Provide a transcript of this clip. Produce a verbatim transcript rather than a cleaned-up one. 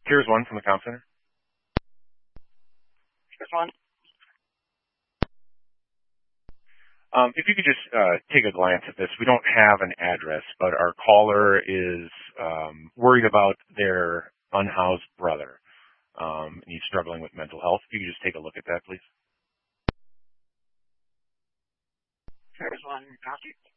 Here's one from the Comm Center. Here's one. Um, if you could just uh, take a glance at this. We don't have an address, but our caller is um, worried about their unhoused brother. Um, and he's struggling with mental health. If you could just take a look at that, please. Here's one.